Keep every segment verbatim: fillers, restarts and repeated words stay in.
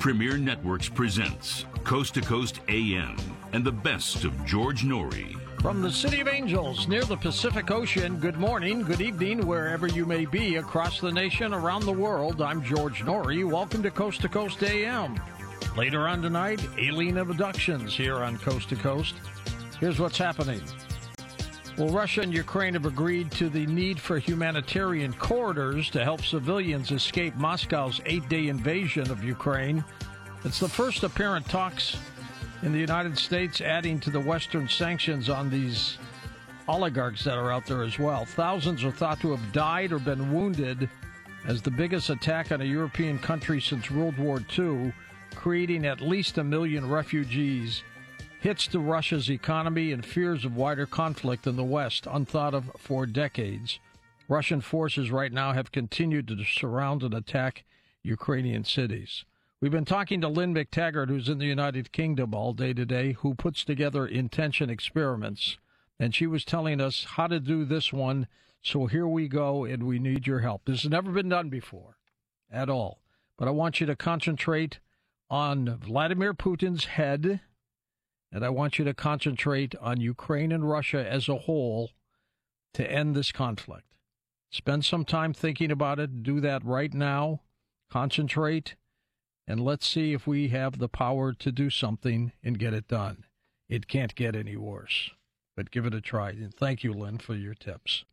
Premier Networks presents Coast to Coast A M and the best of George Noory. From the City of Angels near the Pacific Ocean, good morning, good evening, wherever you may be across the nation, around the world. I'm George Noory. Welcome to Coast to Coast A M. Later on tonight, alien abductions here on Coast to Coast. Here's what's happening. Well, Russia and Ukraine have agreed to the need for humanitarian corridors to help civilians escape Moscow's eight-day invasion of Ukraine. It's the first apparent talks in the United States, adding to the Western sanctions on these oligarchs that are out there as well. Thousands are thought to have died or been wounded as the biggest attack on a European country since World War Two, creating at least a million refugees, hits to Russia's economy and fears of wider conflict in the West, unthought of for decades. Russian forces right now have continued to surround and attack Ukrainian cities. We've been talking to Lynn McTaggart, who's in the United Kingdom all day today, who puts together intention experiments. And she was telling us how to do this one. So here we go, and we need your help. This has never been done before at all. But I want you to concentrate on Vladimir Putin's head, and I want you to concentrate on Ukraine and Russia as a whole to end this conflict. Spend some time thinking about it. Do that right now. Concentrate, and let's see if we have the power to do something and get it done. It can't get any worse, but give it a try. And thank you, Lynn, for your tips.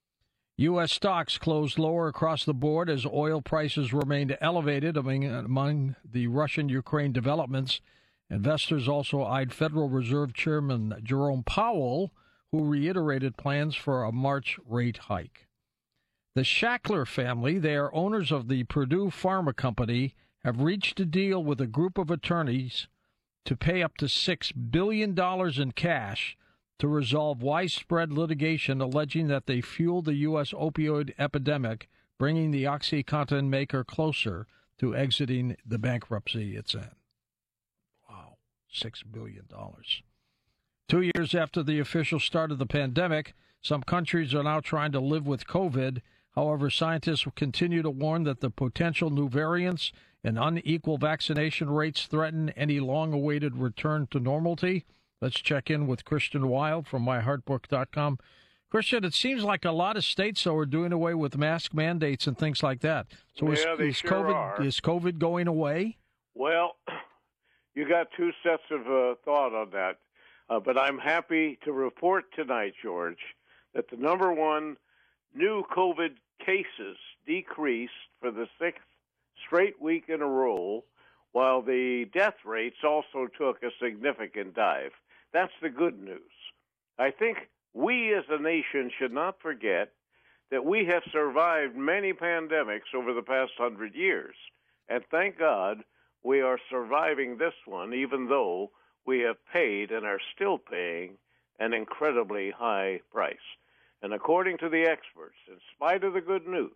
U S stocks closed lower across the board as oil prices remained elevated among, among the Russian-Ukraine developments. Investors also eyed Federal Reserve Chairman Jerome Powell, who reiterated plans for a March rate hike. The Shackler family, they are owners of the Purdue Pharma Company, have reached a deal with a group of attorneys to pay up to six billion dollars in cash to resolve widespread litigation alleging that they fueled the U S opioid epidemic, bringing the OxyContin maker closer to exiting the bankruptcy it's in. six billion dollars. Two years after the official start of the pandemic, some countries are now trying to live with COVID. However, scientists will continue to warn that the potential new variants and unequal vaccination rates threaten any long-awaited return to normality. Let's check in with Christian Wild from my heart book dot com. Christian, it seems like a lot of states, though, are doing away with mask mandates and things like that. So yeah, is, they is, sure COVID, are. is COVID going away? Well, you got two sets of uh, thought on that. Uh, but I'm happy to report tonight, George, that the number one new COVID cases decreased for the sixth straight week in a row, while the death rates also took a significant dive. That's the good news. I think we as a nation should not forget that we have survived many pandemics over the past hundred years. And thank God we are surviving this one, even though we have paid and are still paying an incredibly high price. And according to the experts, in spite of the good news,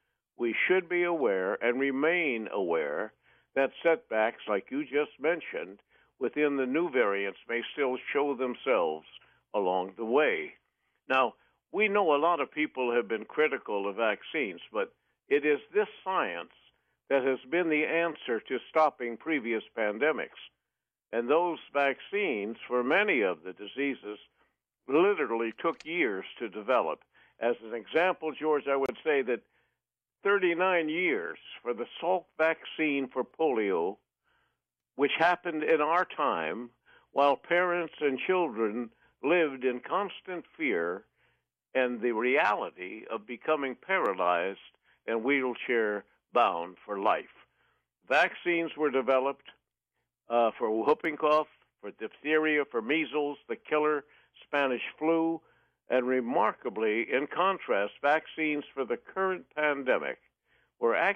we should be aware and remain aware that setbacks, like you just mentioned, within the new variants may still show themselves along the way. Now, we know a lot of people have been critical of vaccines, but it is this science that has been the answer to stopping previous pandemics. And those vaccines, for many of the diseases, literally took years to develop. As an example, George, I would say that thirty-nine years for the Salk vaccine for polio, which happened in our time while parents and children lived in constant fear and the reality of becoming paralyzed and wheelchair bound for life. Vaccines were developed uh, for whooping cough, for diphtheria, for measles, the killer Spanish flu, and remarkably, in contrast, vaccines for the current pandemic were actually